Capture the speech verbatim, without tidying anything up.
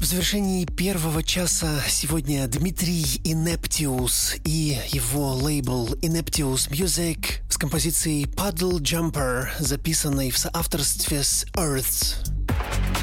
В завершении первого часа сегодня Дмитрий Ineptius и его лейбл Ineptius Music с композицией Puddle Jumper, записанной в соавторстве с Earth.